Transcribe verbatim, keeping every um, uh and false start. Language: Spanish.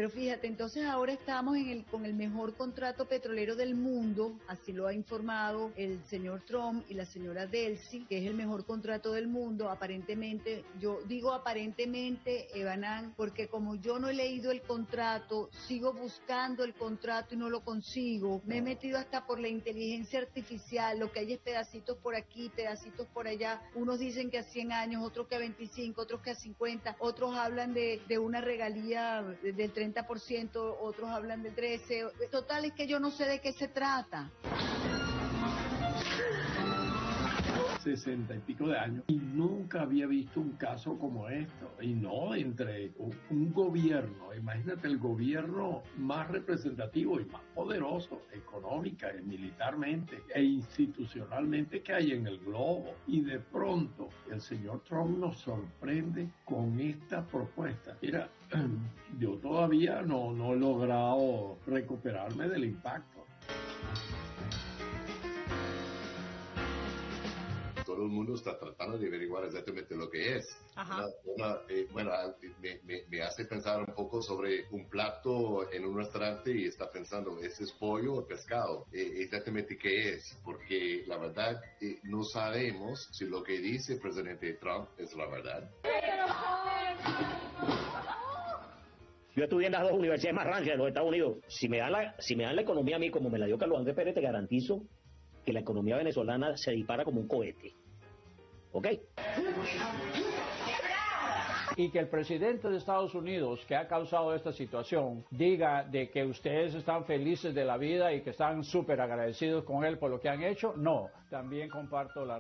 Pero fíjate, entonces ahora estamos en el, con el mejor contrato petrolero del mundo, así lo ha informado el señor Trump y la señora Delcy, que es el mejor contrato del mundo, aparentemente, yo digo aparentemente, Evanán, porque como yo no he leído el contrato, sigo buscando el contrato y no lo consigo, me he metido hasta por la inteligencia artificial, lo que hay es pedacitos por aquí, pedacitos por allá, unos dicen que a cien años, otros que a veinticinco, otros que a cincuenta, otros hablan de, de una regalía del treinta por ciento, otros hablan del trece por ciento, total es que yo no sé de qué se trata. Sesenta y pico de años y nunca había visto un caso como esto, y no entre un, un gobierno, imagínate el gobierno más representativo y más poderoso económica y militarmente e institucionalmente que hay en el globo, y de pronto el señor Trump nos sorprende con esta propuesta. Mira, yo todavía no, no he logrado recuperarme del impacto. Todo el mundo está tratando de averiguar exactamente lo que es. Una, una, eh, bueno, me, me, me hace pensar un poco sobre un plato en un restaurante y está pensando, ¿ese es pollo o pescado? Eh, exactamente qué es, porque la verdad eh, no sabemos si lo que dice el presidente Trump es la verdad. Yo estudié en las dos universidades más rancias de los Estados Unidos. Si me dan la, si me dan la economía a mí como me la dio Carlos Andrés Pérez, te garantizo que la economía venezolana se dispara como un cohete. ¿Ok? Y que el presidente de Estados Unidos, que ha causado esta situación, diga de que ustedes están felices de la vida y que están súper agradecidos con él por lo que han hecho, no. También comparto la